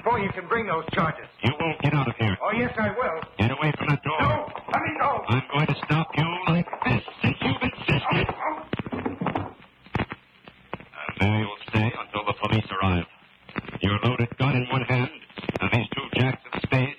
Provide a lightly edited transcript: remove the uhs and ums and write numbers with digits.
before you can bring those charges. You won't get out of here. Oh, yes, I will. Get away from that door. No, let me go. I'm going to stop you like this, since you've insisted. And there you'll stay until the police arrive. Your loaded gun in one hand, and these two jacks of spades